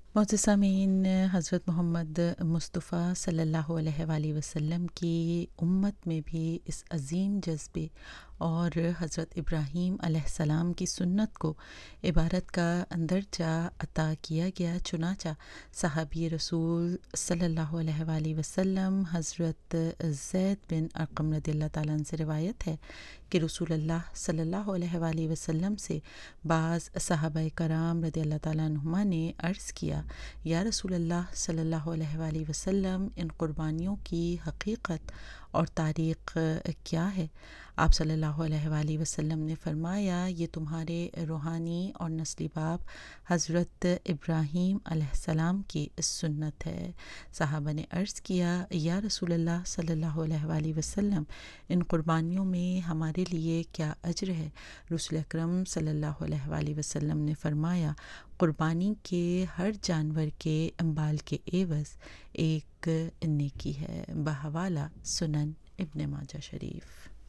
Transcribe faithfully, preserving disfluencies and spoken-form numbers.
معزز سامعین، حضرت محمد مصطفیٰ صلی اللہ علیہ وآلہ وسلم کی امت میں بھی اس عظیم جذبے اور حضرت ابراہیم علیہ السلام کی سنت کو عبارت کا اندرجہ عطا کیا گیا۔ چنانچہ صحابی رسول صلی اللہ علیہ وآلہ وسلم حضرت زید بن ارقم رضی اللہ تعالیٰ عنہ سے روایت ہے کہ رسول اللہ صلی اللہ علیہ وآلہ وسلم سے بعض صحابہ کرام رضی اللہ تعالیٰ عنہما نے عرض کیا، یا رسول اللہ صلی اللہ علیہ وآلہ وسلم، ان قربانیوں کی حقیقت اور تاریخ کیا ہے؟ آپ صلی اللہ علیہ وآلہ وسلم نے فرمایا، یہ تمہارے روحانی اور نسلی باپ حضرت ابراہیم علیہ السلام کی سنت ہے۔ صحابہ نے عرض کیا، یا رسول اللہ صلی اللہ علیہ وآلہ وسلم، ان قربانیوں میں ہمارے لیے کیا اجر ہے؟ رسول اکرم صلی اللہ علیہ وآلہ وسلم نے فرمایا، قربانی کے ہر جانور کے بال کے عوض ایک نیکی ہے۔ بحوالہ سنن ابن ماجہ شریف۔